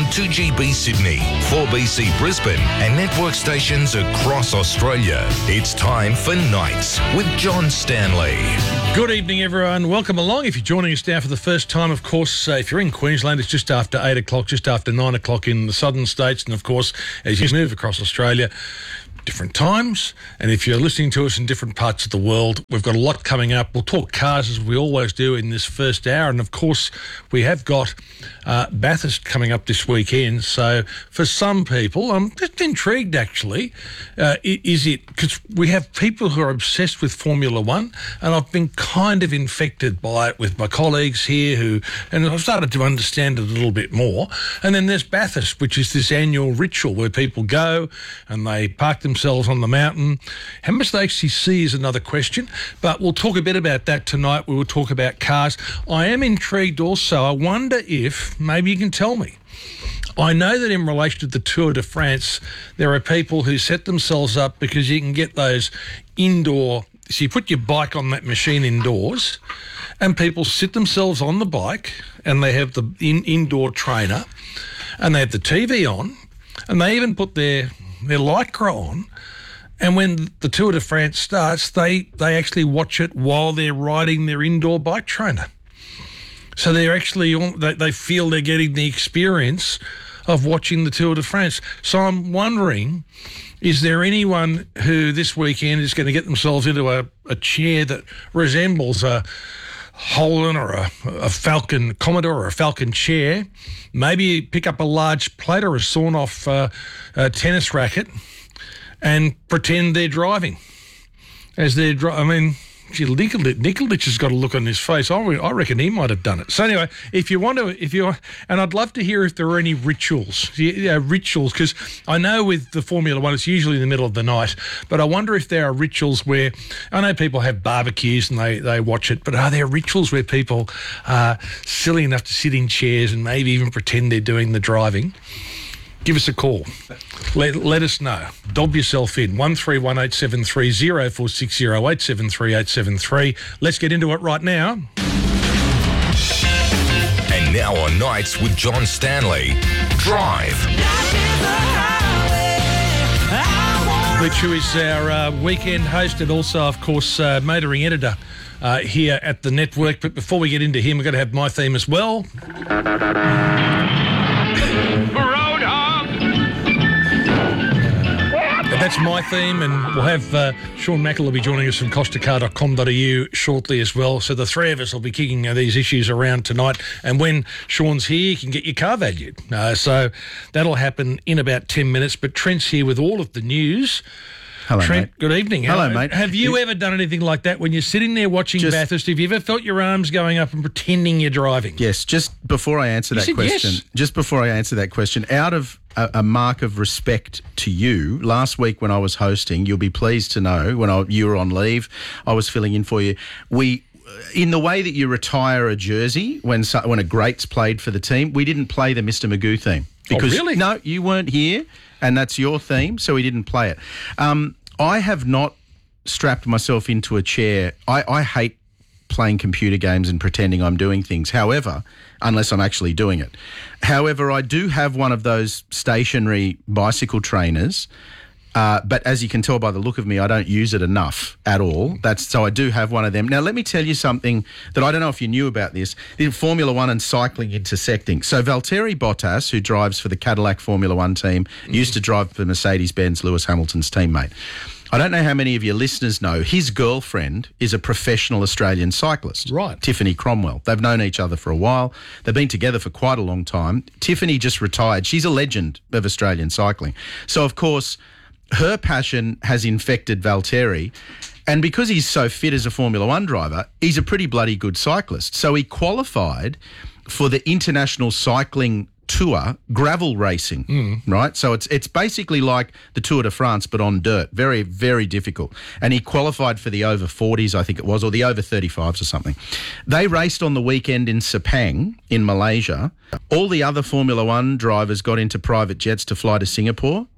2GB Sydney, 4BC Brisbane and network stations across Australia. It's time for Nights with John Stanley. Good evening, everyone. Welcome along. If you're joining us now for the first time, of course, if you're in Queensland, it's just after 8 o'clock, just after 9 o'clock in the southern states. And, of course, as you move across Australia, different times. And if you're listening to us in different parts of the world, we've got a lot coming up. We'll talk cars as we always do in this first hour. And, of course, we have got Bathurst coming up this weekend. So for some people, I'm just intrigued, actually. Is it because we have people who are obsessed with Formula One, and I've been kind of infected by it with my colleagues here and I've started to understand it a little bit more. And then there's Bathurst, which is this annual ritual where people go and they park themselves on the mountain. How much they actually see is another question, but we'll talk a bit about that tonight. We will talk about cars. I am intrigued also. I wonder if maybe you can tell me. I know that in relation to the Tour de France, there are people who set themselves up because you can get those indoor, so you put your bike on that machine indoors and people sit themselves on the bike and they have the indoor trainer and they have the TV on and they even put their Lycra on, and when the Tour de France starts, they actually watch it while they're riding their indoor bike trainer. So they're actually, they feel they're getting the experience of watching the Tour de France. So I'm wondering, is there anyone who this weekend is going to get themselves into a chair that resembles a Holden or a Falcon Commodore or a Falcon chair, maybe pick up a large plate or a sawn-off tennis racket and pretend they're driving as they're Nikolic has got a look on his face. I reckon he might have done it. So anyway, and I'd love to hear if there are any rituals, because I know with the Formula One, it's usually in the middle of the night, but I wonder if there are rituals where, I know people have barbecues and they watch it, but are there rituals where people are silly enough to sit in chairs and maybe even pretend they're doing the driving? Give us a call. Let us know. Dob yourself in. 131873 0460 873 873. Let's get into it right now. And now on Nights with John Stanley, Drive. Which is our weekend host and also, of course, motoring editor here at the network. But before we get into him, we're going to have my theme as well. That's my theme, and we'll have Sean Mackle will be joining us from costacar.com.au shortly as well. So the three of us will be kicking these issues around tonight. And when Sean's here, you can get your car valued. So that'll happen in about 10 minutes. But Trent's here with all of the news. Hello, Trent, mate. good evening. Hello, mate. Have you ever done anything like that when you're sitting there watching Bathurst? Have you ever felt your arms going up and pretending you're driving? Yes, just before I answer that question, out of a mark of respect to you, last week when I was hosting, you'll be pleased to know, when you were on leave, I was filling in for you. In the way that you retire a jersey when a great's played for the team, we didn't play the Mr. Magoo theme. Because, really? No, you weren't here, and that's your theme, so we didn't play it. I have not strapped myself into a chair. I hate playing computer games and pretending I'm doing things. However, unless I'm actually doing it. However, I do have one of those stationary bicycle trainers, but as you can tell by the look of me, I don't use it enough at all. So I do have one of them. Now, let me tell you something that I don't know if you knew about this. In Formula One and cycling intersecting. So Valtteri Bottas, who drives for the Cadillac Formula One team, used to drive for Mercedes-Benz, Lewis Hamilton's teammate. I don't know how many of your listeners know, his girlfriend is a professional Australian cyclist. Right. Tiffany Cromwell. They've known each other for a while. They've been together for quite a long time. Tiffany just retired. She's a legend of Australian cycling. So, of course, her passion has infected Valtteri. And because he's so fit as a Formula One driver, he's a pretty bloody good cyclist. So he qualified for the International Cycling Tour gravel racing, right? So it's basically like the Tour de France, but on dirt. Very, very difficult. And he qualified for the over 40s, I think it was, or the over 35s or something. They raced on the weekend in Sepang in Malaysia. All the other Formula One drivers got into private jets to fly to Singapore.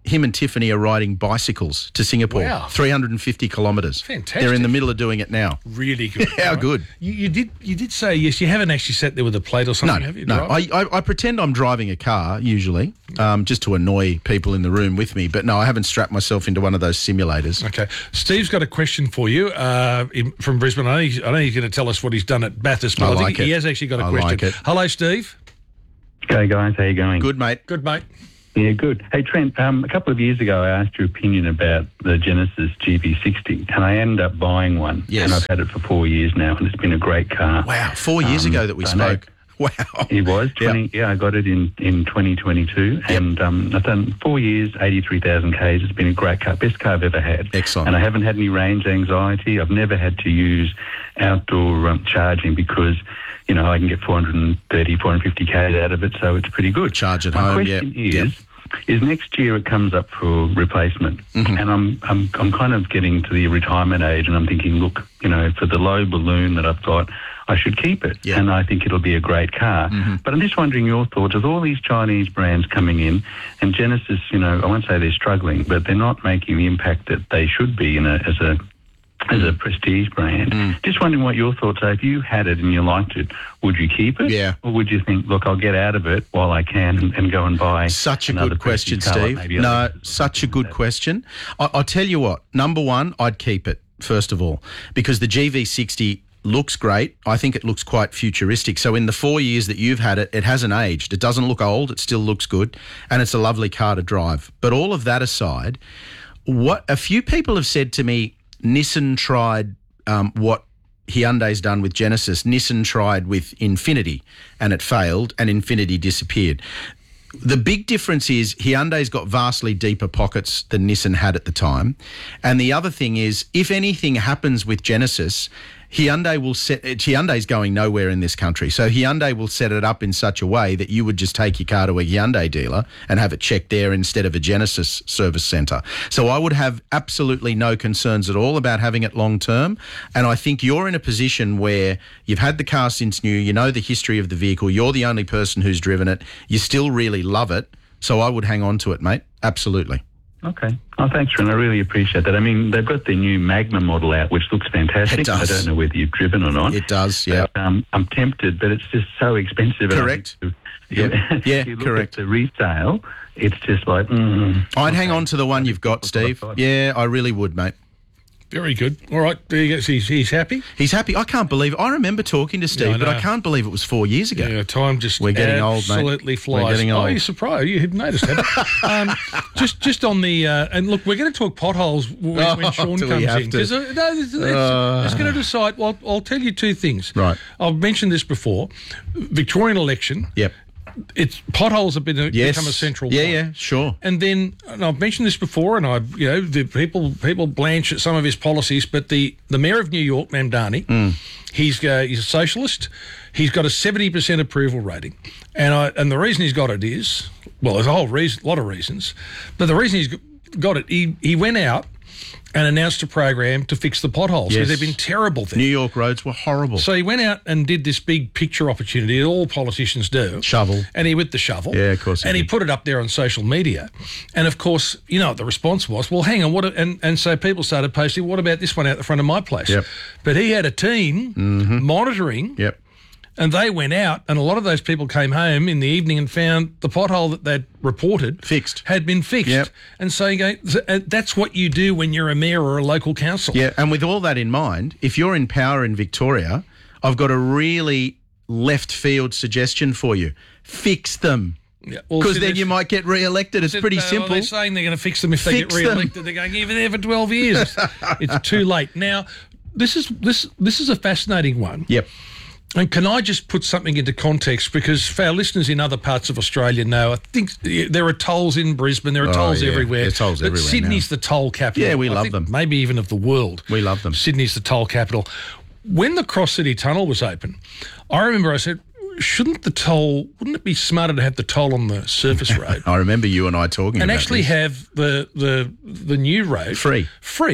him and Tiffany are riding bicycles to Singapore. Wow. 350 kilometres. Fantastic. They're in the middle of doing it now. Really good. How good. You did say, yes, you haven't actually sat there with a plate or something, have you? No. I pretend I'm driving a car, usually, just to annoy people in the room with me. But no, I haven't strapped myself into one of those simulators. Okay. Steve's got a question for you from Brisbane. I know he's going to tell us what he's done at Bathurst, but I think he has actually got a question. Like it. Hello, Steve. G'day, guys. How you going? Good, mate. Good, mate. Yeah, good. Hey, Trent, a couple of years ago I asked your opinion about the Genesis GV60 and I ended up buying one. Yes. And I've had it for 4 years now and it's been a great car. Wow, 4 years ago that we spoke. Wow. It was. Yeah, I got it in 2022 and I've done 4 years, 83,000 Ks. It's been a great car, best car I've ever had. Excellent. And I haven't had any range anxiety. I've never had to use outdoor charging because, you know, I can get 430, 450 Ks out of it, so it's pretty good. Charge at My home, question is next year it comes up for replacement, and I'm kind of getting to the retirement age, and I'm thinking, look, you know, for the low balloon that I've got, I should keep it, and I think it'll be a great car. But I'm just wondering your thoughts. With all these Chinese brands coming in, and Genesis, you know, I won't say they're struggling, but they're not making the impact that they should be as a prestige brand. Just wondering what your thoughts are. If you had it and you liked it, would you keep it? Yeah. Or would you think, look, I'll get out of it while I can and go and buy Such a another good question, prestige car, Steve. maybe No, such a good question. I'll tell you what. Number one, I'd keep it, first of all, because the GV60 looks great. I think it looks quite futuristic. So in the 4 years that you've had it, it hasn't aged. It doesn't look old. It still looks good. And it's a lovely car to drive. But all of that aside, what a few people have said to me, Nissan tried what Hyundai's done with Genesis. Nissan tried with Infinity and it failed and Infinity disappeared. The big difference is Hyundai's got vastly deeper pockets than Nissan had at the time. And the other thing is, if anything happens with Genesis, Hyundai's going nowhere in this country. So Hyundai will set it up in such a way that you would just take your car to a Hyundai dealer and have it checked there instead of a Genesis service centre. So I would have absolutely no concerns at all about having it long term. And I think you're in a position where you've had the car since new, you know the history of the vehicle, you're the only person who's driven it, you still really love it. So I would hang on to it, mate. Absolutely. Okay. Oh, thanks, Ren. I really appreciate that. I mean, they've got their new Magna model out, which looks fantastic. It does. I don't know whether you've driven or not. It does, yeah. But, I'm tempted, but it's just so expensive. Correct. If you look correct. at the resale, it's just like... I'd hang on to the one you've got, Steve. Yeah, I really would, mate. Very good. All right, there you go. He's happy? He's happy. I can't believe it. I remember talking to Steve, but I can't believe it was 4 years ago. Yeah, time just We're getting old, mate. Absolutely flies. We're getting old. Oh, you're surprised. You had noticed that. Just on the... and look, we're going to talk potholes when Sean do we comes have in. to? Because it's going to decide... Well, I'll tell you two things. Right. I've mentioned this before. Victorian election. Yep. Potholes have become a central point. Yeah, sure. And then, and I've mentioned this before, and the people blanch at some of his policies, but the Mayor of New York, Mamdani, he's a socialist. He's got a 70% approval rating, and the reason he's got it is, well, there's a lot of reasons, but the reason he's got it, he went out and announced a program to fix the potholes because they've been terrible there. New York roads were horrible. So he went out and did this big picture opportunity that all politicians do. Shovel. And he with the shovel. Yeah, of course. And he put it up there on social media. And of course, you know what the response was? Well, hang on, and so people started posting, what about this one out the front of my place? Yep. But he had a team monitoring. Yep. And they went out, and a lot of those people came home in the evening and found the pothole that they'd reported had been fixed. Yep. And so you go, that's what you do when you're a mayor or a local council. Yeah, and with all that in mind, if you're in power in Victoria, I've got a really left field suggestion for you. Fix them. Because then you might get re-elected. It's pretty simple. They're saying they're going to fix them if they get re-elected. They're going, you've been there for 12 years. It's too late. Now, this is a fascinating one. Yep. And can I just put something into context? Because for our listeners in other parts of Australia know, I think there are tolls in Brisbane, there are tolls everywhere. There's tolls everywhere Sydney's the toll capital. Yeah, we love them. Maybe even of the world. We love them. Sydney's the toll capital. When the Cross City Tunnel was open, I remember I said, wouldn't it be smarter to have the toll on the surface road? I remember you and I talking and about actually this. have the new road Free.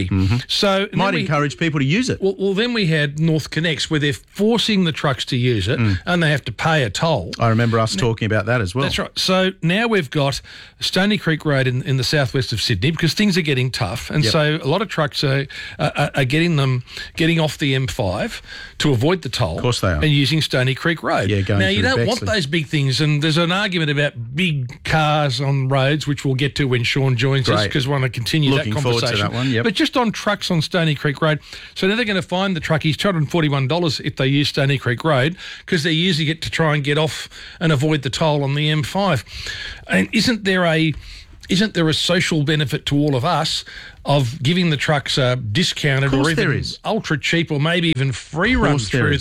So and Might then encourage people to use it. Well, then we had North Connects where they're forcing the trucks to use it and they have to pay a toll. I remember us talking about that as well. That's right. So now we've got Stony Creek Road in the southwest of Sydney because things are getting tough, and so a lot of trucks are getting off the M5 to avoid the toll. Of course they are. And using Stony Creek Road. Yeah, going now you through don't want Bexley. those big things, and there's an argument about big cars on roads, which we'll get to when Sean joins us Great. because we want to continue Looking that forward conversation. to that one, yep. But just on trucks on Stony Creek Road, so now they're going to fine the truckies $241 if they use Stony Creek Road because they're using it to try and get off and avoid the toll on the M5. And isn't there a social benefit to all of us of giving the trucks a discounted or even ultra cheap or maybe even free run through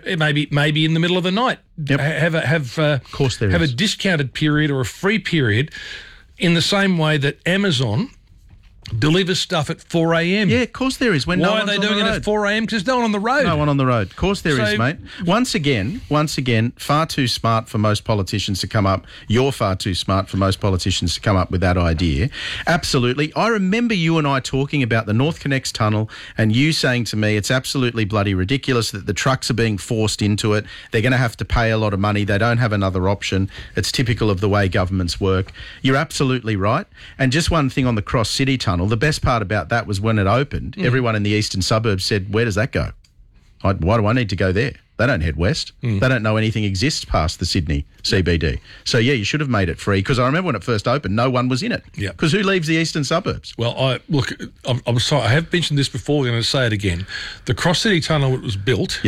maybe in the middle of the night? Yep. Have a discounted period or a free period in the same way that Amazon delivers stuff at 4 a.m. Yeah, of course there is. When Why are they doing it at 4 a.m? Because there's no one on the road. No one on the road. Of course there is, mate. Once again, far too smart for most politicians to come up. You're far too smart for most politicians to come up with that idea. Absolutely. I remember you and I talking about the North Connects tunnel and you saying to me it's absolutely bloody ridiculous that the trucks are being forced into it. They're going to have to pay a lot of money. They don't have another option. It's typical of the way governments work. You're absolutely right. And just one thing on the Cross City tunnel, the best part about that was when it opened, everyone in the eastern suburbs said, where does that go? Why do I need to go there? They don't head west. They don't know anything exists past the Sydney CBD. So, yeah, you should have made it free because I remember when it first opened, no one was in it. Yeah. Because who leaves the eastern suburbs? Well, I'm sorry, I have mentioned this before, I'm going to say it again. The Cross City Tunnel that was built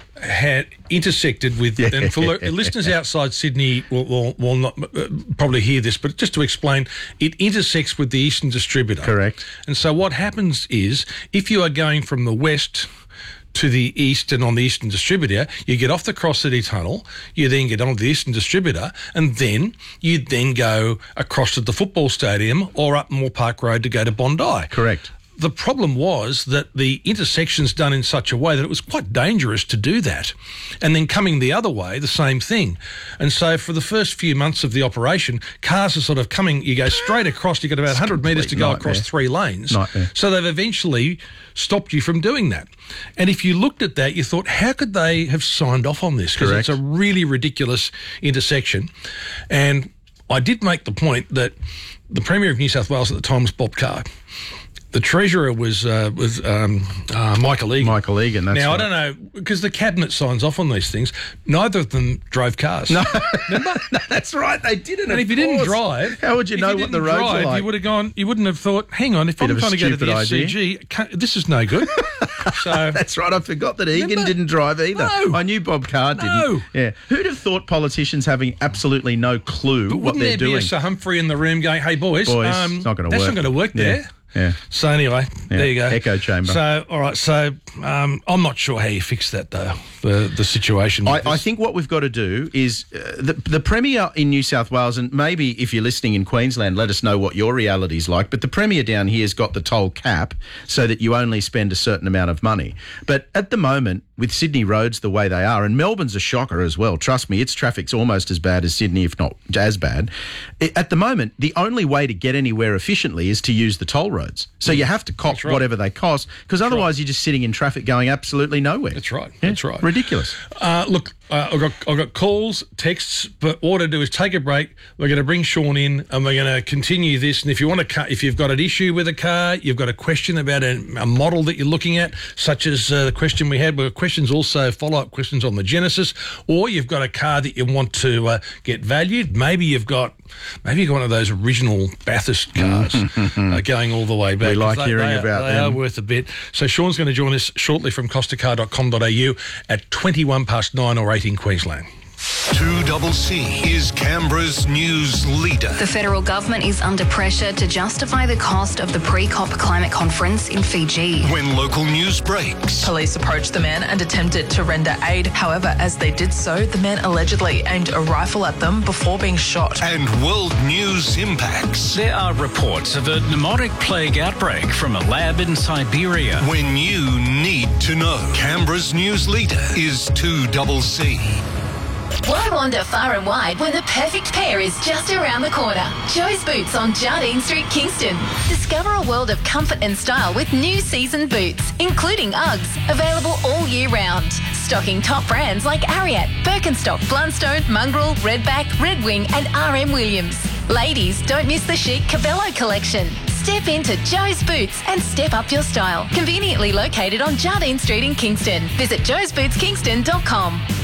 had intersected with, and for listeners outside Sydney will not probably hear this, but just to explain, it intersects with the Eastern Distributor. Correct. And so what happens is if you are going from the west to the east and on the Eastern Distributor, you get off the Cross City Tunnel, you then get on the Eastern Distributor, and then you then go across to the football stadium or up Moore Park Road to go to Bondi. Correct. The problem was that the intersection's done in such a way that it was quite dangerous to do that. And then coming the other way, the same thing. And so for the first few months of the operation, cars are sort of coming, you go straight across, you got about 100 metres to go across 3 lanes. So they've eventually stopped you from doing that. And if you looked at that, you thought, how could they have signed off on this? Because it's a really ridiculous intersection. And I did make the point that the Premier of New South Wales at the time was Bob Carr. The Treasurer was Michael Egan. Michael Egan, that's now, right. I don't know, because the Cabinet signs off on these things, neither of them drove cars. No. Remember? No, that's right, they didn't. And if you didn't drive... How would you know what the roads are like? You would have gone... You wouldn't have thought, hang on, if I'm trying to go to the SCG, this is no good. So that's right, I forgot that Egan didn't drive either. No. I knew Bob Carr didn't. No. Yeah. Who'd have thought politicians having absolutely no clue what they're doing? Wouldn't there be a Sir Humphrey in the room going, hey, boys it's not going to work. That's not going to work there. Yeah. So anyway, there you go. Echo chamber. So, all right. So I'm not sure how you fix that, though, the situation. I think what we've got to do is the Premier in New South Wales, and maybe if you're listening in Queensland, let us know what your reality is like, but the Premier down here has got the toll cap so that you only spend a certain amount of money. But at the moment, with Sydney roads the way they are, and Melbourne's a shocker as well, trust me, its traffic's almost as bad as Sydney, if not as bad. At the moment, the only way to get anywhere efficiently is to use the toll roads. So you have to cop whatever they cost, because otherwise you're just sitting in traffic going absolutely nowhere. That's right. Yeah, That's right. Ridiculous. Look, I've got calls, texts, but what I do is take a break. We're going to bring Sean in, and we're going to continue this. And if you've got an issue with a car, you've got a question about a model that you're looking at, such as the question we had, but questions also follow-up questions on the Genesis, or you've got a car that you want to get valued. Maybe you've got one of those original Bathurst cars going all the way back. We like hearing about them. They are worth a bit. So Sean's going to join us shortly from costacar.com.au at 9:21 or 8 in Queensland. 2CC is Canberra's news leader. The federal government is under pressure to justify the cost of the pre-COP climate conference in Fiji. When local news breaks. Police approached the man and attempted to render aid. However, as they did so, the man allegedly aimed a rifle at them before being shot. And world news impacts. There are reports of a pneumotic plague outbreak from a lab in Siberia. When you need to know. Canberra's news leader is 2CC. Why wander far and wide when the perfect pair is just around the corner? Joe's Boots on Jardine Street, Kingston. Discover a world of comfort and style with new season boots, including Uggs, available all year round. Stocking top brands like Ariat, Birkenstock, Blundstone, Mongrel, Redback, Red Wing and RM Williams. Ladies, don't miss the chic Cabello collection. Step into Joe's Boots and step up your style. Conveniently located on Jardine Street in Kingston. Visit joesbootskingston.com.